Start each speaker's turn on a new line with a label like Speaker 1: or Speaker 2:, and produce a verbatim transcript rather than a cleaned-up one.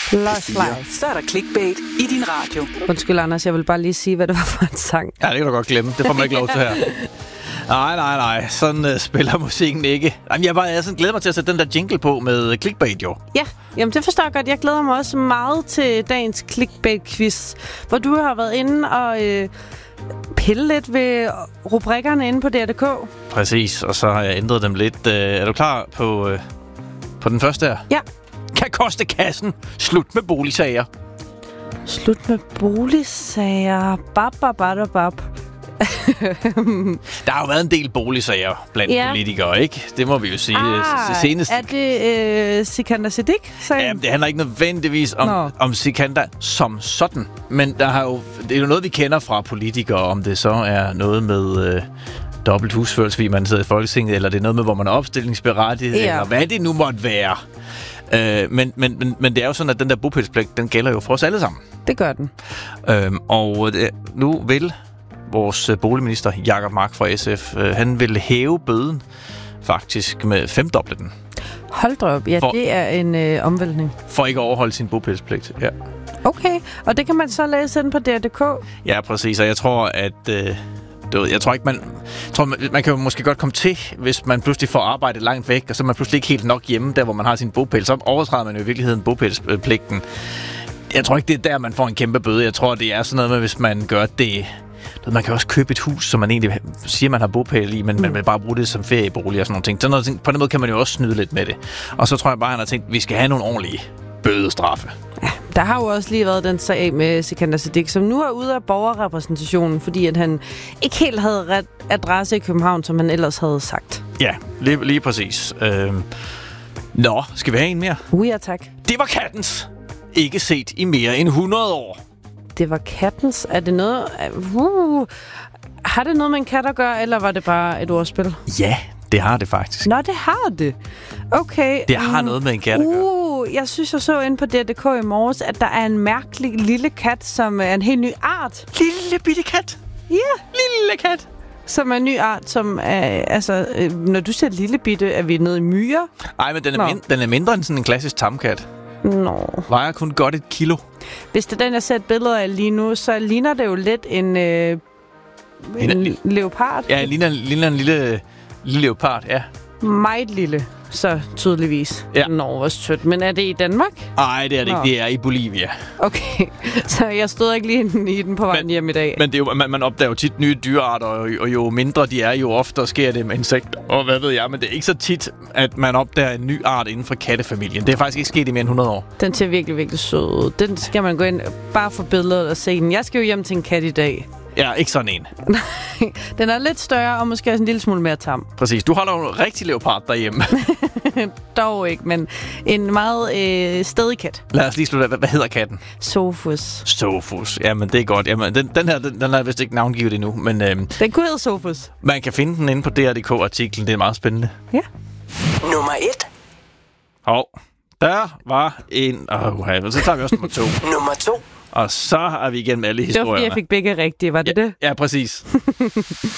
Speaker 1: Lost Life.
Speaker 2: Så er der clickbait i din radio.
Speaker 1: Undskyld, Anders, jeg vil bare lige sige, hvad det var for en sang.
Speaker 3: Ja, det kan du godt glemme. Det får man ikke lov til her. Nej, nej, nej. Sådan uh, spiller musikken ikke. Jamen, jeg, bare, jeg sådan glæder mig til at sætte den der jingle på med clickbait, jo.
Speaker 1: Ja, jamen det forstår jeg godt. Jeg glæder mig også meget til dagens clickbait-quiz, hvor du har været inde og øh, pille lidt ved rubrikkerne inde på D R punktum D K.
Speaker 3: Præcis, og så har jeg ændret dem lidt. Uh, er du klar på, uh, på den første her?
Speaker 1: Ja. Kan
Speaker 3: koste kassen. Slut med boligsager.
Speaker 1: Slut med boligsager. Bab, bab, bab, bab.
Speaker 3: Der har jo været en del boligsager blandt ja. politikere, ikke? Det må vi jo sige.
Speaker 1: Ah,
Speaker 3: senest.
Speaker 1: Er det øh, Sikander Siddiq?
Speaker 3: Ja, det handler ikke nødvendigvis om, om Sikander som sådan. Men der har jo, det er jo noget, vi kender fra politikere, om det så er noget med øh, dobbelt husførelse, fordi man sidder i Folketinget, eller det er noget med, hvor man er opstillingsberettiget, ja. eller hvad det nu måtte være. Øh, men, men, men, men det er jo sådan, at den der bopælspligt, den gælder jo for os alle sammen.
Speaker 1: Det gør den.
Speaker 3: Øh, og det, nu vil vores boligminister, Jacob Mark fra S F, øh, han vil hæve bøden faktisk med femdoble den.
Speaker 1: Hold da op. Ja, for, det er en øh, omvæltning.
Speaker 3: For ikke at overholde sin bopælspligt, ja.
Speaker 1: Okay, og det kan man så læse ind på D R punktum D K?
Speaker 3: Ja, præcis. Og jeg tror, at... Øh, jeg tror ikke, man... Tror, man, man kan jo måske godt komme til, hvis man pludselig får arbejdet langt væk, og så er man pludselig ikke helt nok hjemme, der hvor man har sin bopæl. Så overtræder man jo i virkeligheden bopælspligten. Jeg tror ikke, det er der, man får en kæmpe bøde. Jeg tror, det er sådan noget med, hvis man gør det... Man kan også købe et hus, som man egentlig siger, man har bopæl i, men mm. man vil bare bruge det som feriebolig og sådan nogle ting. Sådan noget ting. På den måde kan man jo også snyde lidt med det. Og så tror jeg bare, han har tænkt, at vi skal have nogle ordentlige bødestraffe.
Speaker 1: Ja, der har jo også lige været den sag med Sikander Siddiq, som nu er ude af borgerrepræsentationen, fordi at han ikke helt havde ret adresse i København, som han ellers havde sagt.
Speaker 3: Ja, lige, lige præcis. Øhm. Nå, skal vi have en mere?
Speaker 1: Uh, ja, tak.
Speaker 3: Det var kattens. Ikke set i mere end hundrede år.
Speaker 1: Det var kattens. Er det noget... Uh, har det noget med en kat at gøre, eller var det bare et ordspil?
Speaker 3: Ja, det har det faktisk.
Speaker 1: Nå, det har det. Okay.
Speaker 3: Det har um, noget med en kat at gøre.
Speaker 1: Uh, jeg synes, jeg så inde på D R punktum D K i morges, at der er en mærkelig lille kat, som er en helt ny art.
Speaker 3: Lille bitte kat?
Speaker 1: Ja.
Speaker 3: Lille kat.
Speaker 1: Som er en ny art, som er... Altså, øh, når du siger lille bitte, er vi nede i myrer?
Speaker 3: Nej, men den er, mind, den er mindre end sådan en klassisk tamkat.
Speaker 1: Nå.
Speaker 3: Vejer kun godt et kilo.
Speaker 1: Hvis det er den, jeg ser et billede af lige nu, så ligner det jo lidt en, øh, en en leopard.
Speaker 3: Ja, ligner, ligner en lille, lille leopard, ja.
Speaker 1: Meget lille, så tydeligvis.
Speaker 3: Ja.
Speaker 1: Nå, hvor sødt. Men er det i Danmark?
Speaker 3: Nej, det er det Nå. ikke. Det er i Bolivia.
Speaker 1: Okay, så jeg stod ikke lige i den på vejen hjem i dag.
Speaker 3: Men det er jo, man, man opdager jo tit nye dyrearter, og, og jo mindre de er, jo oftere sker det med insekter. Og hvad ved jeg, men det er ikke så tit, at man opdager en ny art inden for kattefamilien. Det er faktisk ikke sket i mere end hundrede år.
Speaker 1: Den ser virkelig, virkelig sød ud. Den skal man gå ind bare for billedet og se den. Jeg skal jo hjem til en kat i dag.
Speaker 3: Ja, ikke sådan en.
Speaker 1: Nej, den er lidt større og måske også en lille smule mere tam.
Speaker 3: Præcis. Du holder jo en rigtig leopard derhjemme.
Speaker 1: Dog ikke, men en meget øh, stedig kat.
Speaker 3: Lad os lige slutte. Hvad, hvad hedder katten?
Speaker 1: Sofus.
Speaker 3: Sofus. Jamen, det er godt. Jamen, den, den her, den, den er vist ikke navngivet endnu, men... Øhm,
Speaker 1: den kunne hedde Sofus.
Speaker 3: Man kan finde den inde på D R punktum D K-artiklen. Det er meget spændende.
Speaker 1: Ja.
Speaker 2: Nummer et.
Speaker 3: Hov. Der var en... Åh, oh, så tager vi også nummer to.
Speaker 2: Nummer to.
Speaker 3: Og så er vi igennem alle historierne.
Speaker 1: Det var fordi, jeg fik begge rigtige, var det
Speaker 3: ja,
Speaker 1: det?
Speaker 3: Ja, præcis.